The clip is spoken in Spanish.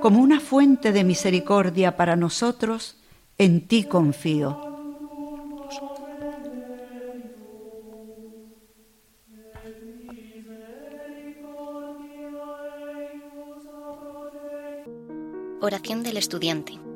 como una fuente de misericordia para nosotros, en ti confío. Oración del estudiante.